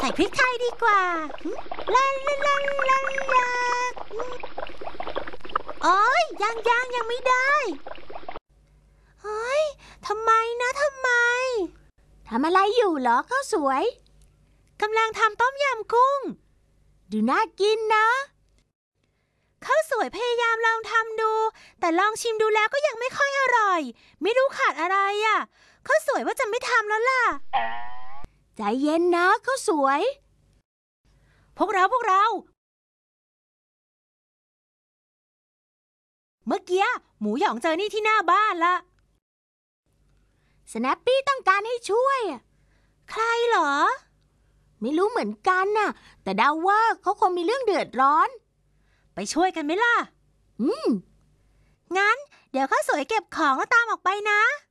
พริกไทยดีกว่าลาลาลาลาลาโอ้ยยังไม่ได้เฮ้ยทำไมทำอะไรอยู่เหรอข้าวสวยกำลังทำต้มยำกุ้งดูน่ากินนะข้าวสวยพยายามลองทำดูแต่ลองชิมดูแล้วก็ยังไม่ค่อยอร่อยไม่รู้ขาดอะไรอ่ะข้าวสวยว่าจะไม่ทำแล้วล่ะใจเย็นนะข้าวสวยพวกเราเมื่อกี้หมูหยองเจอนี่ที่หน้าบ้านละสแนปปี้ต้องการให้ช่วยใครเหรอไม่รู้เหมือนกันน่ะแต่เดาว่าเขาคงมีเรื่องเดือดร้อนไปช่วยกันไหมล่ะงั้นเดี๋ยวข้าวสวยเก็บของแล้วตามออกไปนะ